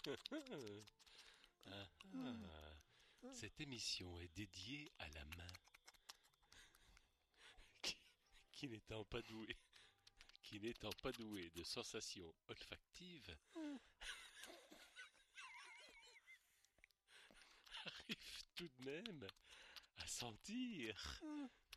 Ah, ah. Cette émission est dédiée à la main qui, qui n'étant pas douée, qui n'étant pas douée de sensations olfactives, arrive tout de même à sentir.